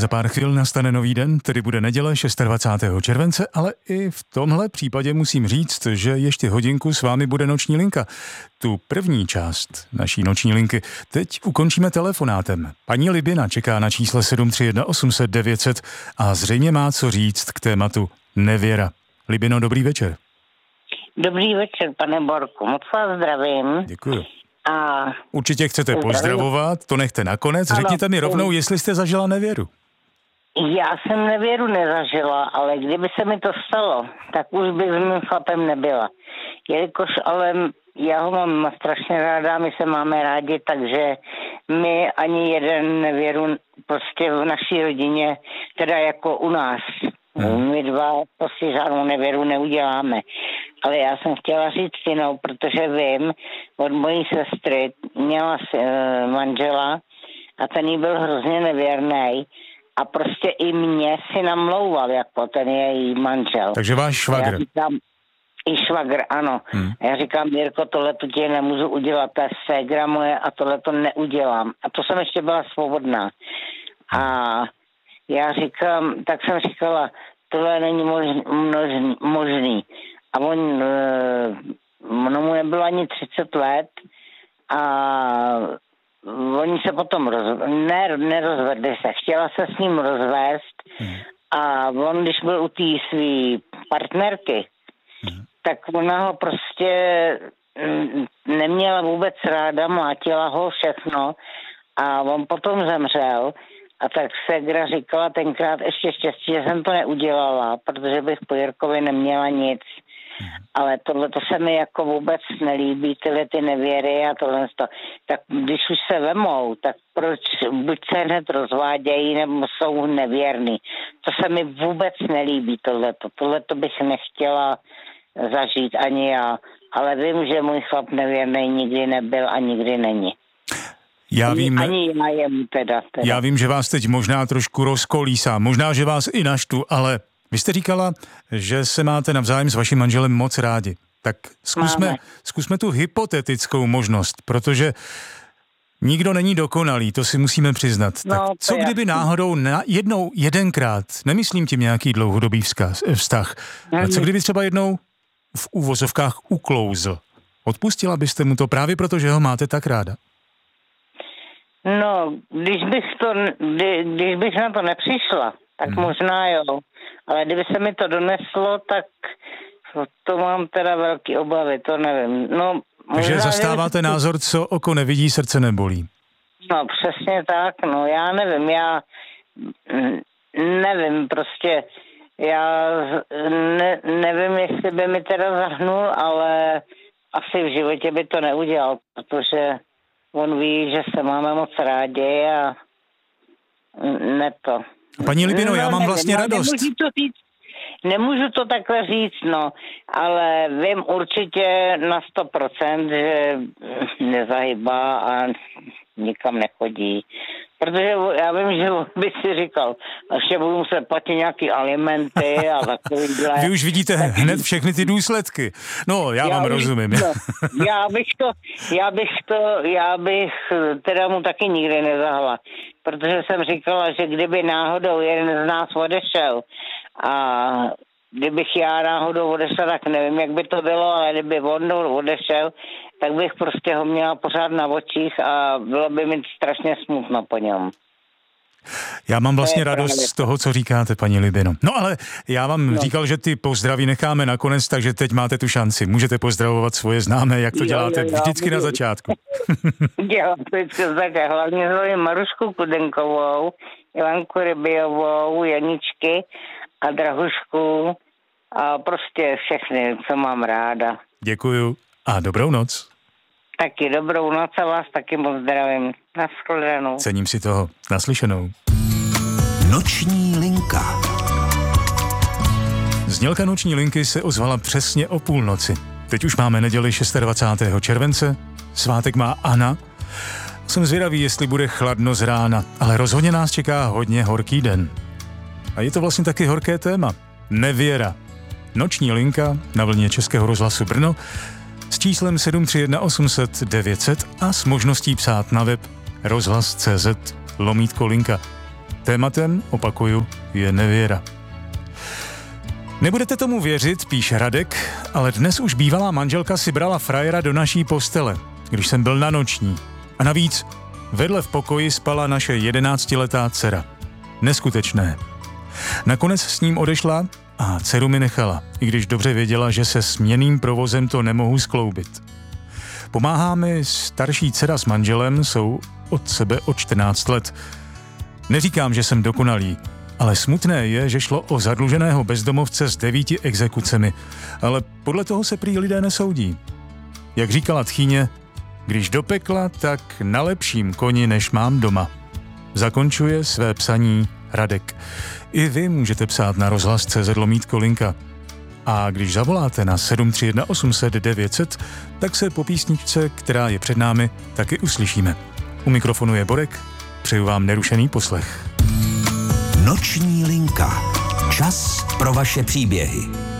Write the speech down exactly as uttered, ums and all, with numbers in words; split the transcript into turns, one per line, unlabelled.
za pár chvil nastane nový den, tedy bude neděle dvacátého šestého července, ale i v tomhle případě musím říct, že ještě hodinku s vámi bude noční linka. Tu první část naší noční linky teď ukončíme telefonátem. Paní Libina čeká na čísle sedm tři jedna osm set devět set a zřejmě má co říct k tématu nevěra. Libino, dobrý večer.
Dobrý večer, pane Borku, moc vás zdravím.
Děkuji.
A
určitě chcete zdravím. Pozdravovat, to nechte nakonec. Ano, řekněte mi rovnou, jestli jste zažila nevěru.
Já jsem nevěru nezažila, ale kdyby se mi to stalo, tak už bych s mým chlapem nebyla. Jelikož ale já ho mám strašně ráda, my se máme rádi, takže my ani jeden nevěru prostě v naší rodině, teda jako u nás. Hmm. My dva prostě žádnou nevěru neuděláme. Ale já jsem chtěla říct jinou, protože vím, od mojí sestry měla e, manžela a ten jí byl hrozně nevěrný a prostě i mě si namlouval, jako ten její manžel.
Takže váš švagr.
Já říkám, i švagr, ano. Hmm. A já říkám, Jirko, tohle tu tě nemůžu udělat, to je ségra moje a tohle to neudělám. A to jsem ještě byla svobodná. A já říkám, tak jsem říkala, tohle není možný, možný, možný. A on, no mu nebylo ani třicet let a oni se potom roz, ne, nerozvedli se. Chtěla se s ním rozvést a on, když byl u té své partnerky, tak ona ho prostě neměla vůbec ráda, mlátila ho všechno a on potom zemřel. A tak ségra říkala tenkrát ještě štěstí, že jsem to neudělala, protože bych po Jirkovi neměla nic. Ale tohle to se mi jako vůbec nelíbí, tyhle ty nevěry a tohle to. Tak když už se vemou, tak proč buď se hned rozvádějí, nebo jsou nevěrní. To se mi vůbec nelíbí, tohleto. Tohleto bych nechtěla zažít ani já. Ale vím, že můj chlap nevěrný nikdy nebyl a nikdy není.
Já vím,
ani já jemu teda, teda.
Já vím, že vás teď možná trošku rozkolísá, možná, že vás i naštvu, ale vy jste říkala, že se máte navzájem s vaším manželem moc rádi. Tak zkusme, zkusme tu hypotetickou možnost, protože nikdo není dokonalý, to si musíme přiznat.
No,
tak co kdyby náhodou na jednou, jedenkrát, nemyslím tím nějaký dlouhodobý vzkaz, vztah, ale co kdyby třeba jednou v úvozovkách uklouzl? Odpustila byste mu to právě proto, že ho máte tak ráda?
No, když bych, to, kdy, když bych na to nepřišla, tak hmm. možná jo. Ale kdyby se mi to doneslo, tak to mám teda velký obavy, to nevím. No,
takže
možná,
zastáváte
že...
názor, co oko nevidí, srdce nebolí.
No, přesně tak, no, já nevím, já nevím, prostě já ne, nevím, jestli by mi teda zahnul, ale asi v životě by to neudělal, protože on ví, že se máme moc rádi a ne to.
Paní Libino, no, já mám nevím, vlastně radost.
Nemůžu to říct, nemůžu to takhle říct, no, ale vím určitě na sto procent, že nezahybá a nikam nechodí. Protože já vím, že by si říkal, ještě budu muset platit nějaký alimenty a takovýhle.
Vy už vidíte hned všechny ty důsledky. No, já, já vám bych, rozumím.
No, já bych to, já bych to, já bych teda mu taky nikdy nezahla. Protože jsem říkala, že kdyby náhodou jeden z nás odešel a kdybych já náhodou odešel, tak nevím, jak by to bylo, ale kdyby on odešel, tak bych prostě ho měla pořád na očích a bylo by mi strašně smutno po něm.
Já mám vlastně radost z toho, co říkáte, paní Libino. No ale já vám no. říkal, že ty pozdraví necháme nakonec, takže teď máte tu šanci. Můžete pozdravovat svoje známé, jak to jo, děláte jo, jo, vždycky jo. na začátku.
Jo, vždycky začátku. Hlavně zdravím Marušku Kudenkovou, Ivanku Rybijovou, Janičky a Drahušku a prostě všechny, co mám ráda.
Děkuju a dobrou noc.
Taky dobrou noc a vás taky moc zdravím. Nashledanou.
Cením si toho. Naslyšenou.
Noční linka.
Znělka noční linky se ozvala přesně o půlnoci. Teď už máme neděli dvacátého šestého července. Svátek má Anna. Jsem zvědavý, jestli bude chladno z rána, ale rozhodně nás čeká hodně horký den. A je to vlastně taky horké téma. Nevěra. Noční linka na vlně Českého rozhlasu Brno s číslem sedm tři jedna osm set devět set a s možností psát na web rozhlas tečka cé zet lomítko linka. Tématem, opakuju, je nevěra. Nebudete tomu věřit, píše Radek, ale dnes už bývalá manželka si brala frajera do naší postele, když jsem byl na noční. A navíc vedle v pokoji spala naše jedenáctiletá dcera. Neskutečné. Nakonec s ním odešla a dceru mi nechala, i když dobře věděla, že se směnným provozem to nemohu skloubit. Pomáhá mi starší dcera s manželem, jsou od sebe o čtrnáct let. Neříkám, že jsem dokonalý, ale smutné je, že šlo o zadluženého bezdomovce s devíti exekucemi, ale podle toho se prý lidé nesoudí. Jak říkala tchýně, když do pekla, tak na lepším koni, než mám doma. Zakončuje své psaní Radek. I vy můžete psát na rozhlas tečka cé zet lomítko linka. A když zavoláte na sedm tři jedna osm set devět set, tak se po písničce, která je před námi, taky uslyšíme. U mikrofonu je Borek, přeju vám nerušený poslech.
Noční linka. Čas pro vaše příběhy.